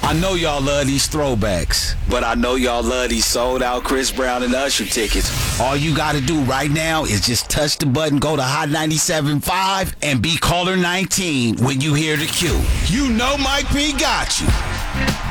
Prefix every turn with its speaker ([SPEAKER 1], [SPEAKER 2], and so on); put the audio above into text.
[SPEAKER 1] I know y'all love these throwbacks, but I know y'all love these sold out Chris Brown and Usher tickets. All you gotta do right now is just touch the button, go to Hot 97.5, and be caller 19 when you hear the cue. You know Mike P got you.